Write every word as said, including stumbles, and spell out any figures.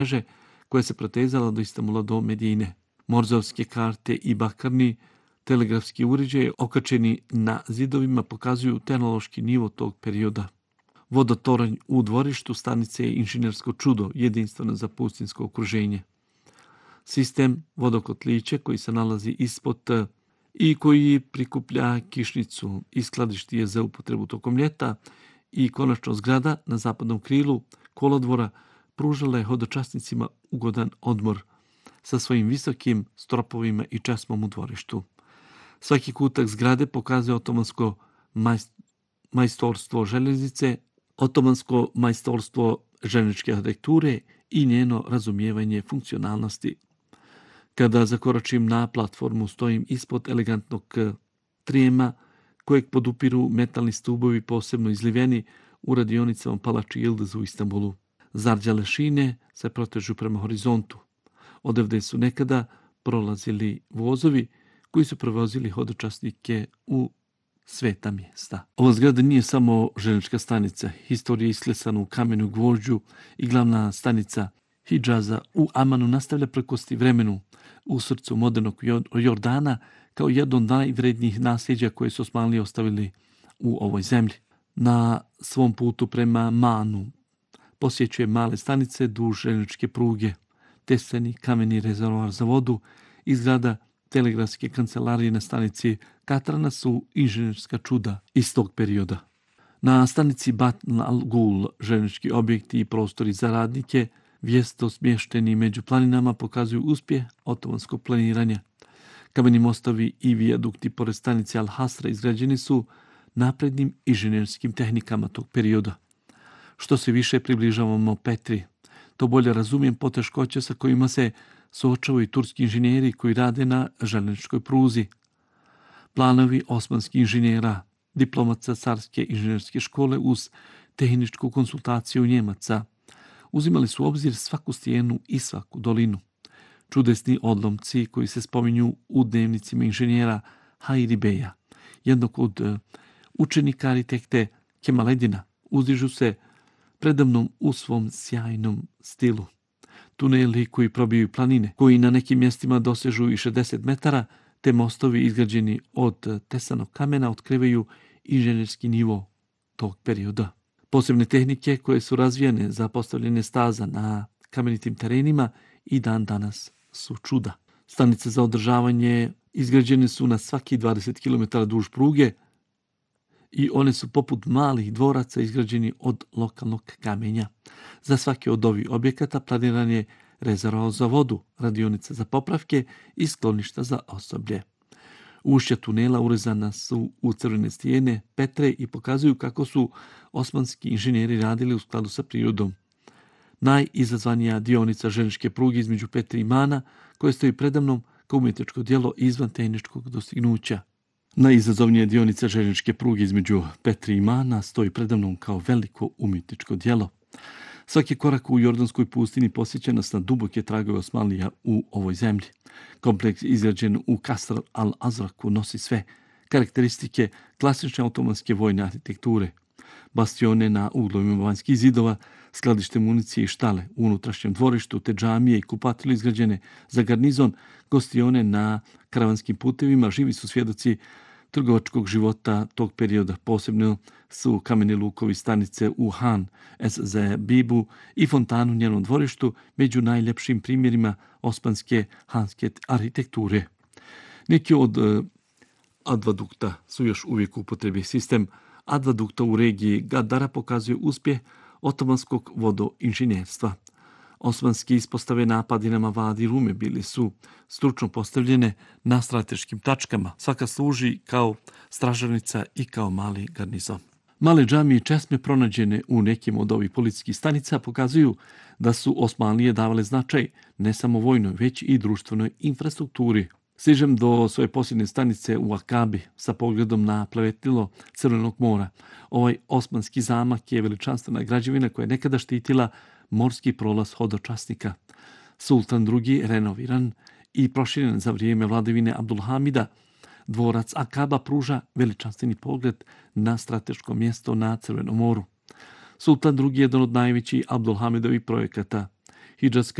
mreže koja se protezala do Istanbula do Medine. Morzovske karte i bakarni telegrafski uređaji okačeni na zidovima pokazuju tehnološki nivo tog perioda. Vodotoranj u dvorištu stanice je inženjersko čudo, jedinstveno za pustinsko okruženje. Sistem vodokotlića koji se nalazi ispod i koji prikuplja kišnicu i skladišti je za upotrebu tokom ljeta i konačno zgrada na zapadnom krilu kolodvora pružala je hodočasnicima ugodan odmor sa svojim visokim stropovima i česmom u dvorištu. Svaki kutak zgrade pokazuje otomansko majstorstvo željeznice, otomansko majstorstvo željezničke arhitekture i njeno razumijevanje funkcionalnosti. Kada zakoračim na platformu, stojim ispod elegantnog trijema kojeg podupiru metalni stubovi posebno izliveni u radionicama Palači Yıldız u Istanbulu. Zarđale šine se protežu prema horizontu. Odavde su nekada prolazili vozovi koji su prevozili hodočasnike u sveta mjesta. Ova zgrada nije samo željeznička stanica. Historija je isklesana u kamenu gvožđu i glavna stanica Hidžaza u Amanu nastavlja prekosti vremenu u srcu modernog Jordana kao jedno od najvrednijih nasljeđa koje su Osmanlije ostavili u ovoj zemlji. Na svom putu prema Manu posjećuje male stanice duž željezničke pruge, teseni kameni rezervoar za vodu i zgrada telegrafske kancelarije na stanici Katrana su inženjerska čuda iz tog perioda. Na stanici Batn al-Gul željeznički objekti i prostori za radnike vjesto smješteni među planinama pokazuju uspjeh otomanskog planiranja. Kameni mostovi i vijadukti pored stanice Al-Hasra izgrađeni su naprednim inženjerskim tehnikama tog perioda. Što se više približavamo Petri, to bolje razumijem poteškoće sa kojima se suočavaju turski inženjeri koji rade na željezničkoj pruzi. Planovi osmanskih inženjera, diplomaca carske inženjerske škole uz tehničku konsultaciju Njemaca, uzimali su u obzir svaku stijenu i svaku dolinu. Čudesni odlomci koji se spominju u dnevnicima inženjera Hayri Beja, jednog od učenika arhitekte Kemaledina, uzdižu se predamnom u svom sjajnom stilu. Tuneli koji probijaju planine, koji na nekim mjestima dosežu i šezdeset metara, te mostovi izgrađeni od tesanog kamena otkrivaju inženjerski nivo tog perioda. Posebne tehnike koje su razvijene za postavljanje staza na kamenitim terenima i dan danas su čuda. Stanice za održavanje izgrađene su na svaki dvadeset kilometara duž pruge i one su poput malih dvoraca izgrađeni od lokalnog kamenja. Za svaki od ovih objekata planiran je rezervoar za vodu, radionica za popravke i skloništa za osoblje. Ušća tunela urezana su u crvene stijene Petre i pokazuju kako su osmanski inženjeri radili u skladu sa prirodom. Najizazvanija dionica željezničke pruge između Petre i Mana, koja stoji predamnom kao umjetničko djelo izvan tehničkog dostignuća. Najizazovnija dionica željezničke pruge između Petre i Mana stoji predamnom kao veliko umjetničko djelo. Svaki korak u Jordanskoj pustini posjeća nas na duboke tragove Osmanlija u ovoj zemlji. Kompleks izgrađen u Kasr al-Azraku nosi sve karakteristike klasične otomanske vojne arhitekture. Bastione na uglovima vanjskih zidova, skladište municije i štale u unutrašnjem dvorištu, te džamije i kupatilo izgrađene za garnizon, gostione na karavanskim putevima, živi su svjedoci trgovačkog života tog perioda. Posebno su kameni lukovi stanice u Han es Bibu i fontanu u njenom dvorištu među najljepšim primjerima osmanske hanske arhitekture. Neki od uh, advadukta su još uvijek u upotrebi. Sistem advadukta u regiji Gadara pokazuje uspjeh otomanskog vodoinženjerstva. Osmanski ispostave na padinama Vadi Rume bili su stručno postavljene na strateškim tačkama. Svaka služi kao stražarnica i kao mali garnizon. Male džamije i česme pronađene u nekim od ovih policijskih stanica pokazuju da su Osmanlije davale značaj ne samo vojnoj, već i društvenoj infrastrukturi. Stižem do svoje posljednje stanice u Akabi sa pogledom na plevetilo Crvenog mora. Ovaj osmanski zamak je veličanstvena građevina koja je nekada štitila morski prolaz hodočasnika. Sultan drugi, renoviran i proširen za vrijeme vladavine Abdulhamida, dvorac Akaba pruža veličanstveni pogled na strateško mjesto na Crvenom moru. Sultan drugi je jedan od najvećih Abdulhamidovih projekata. Hidžatska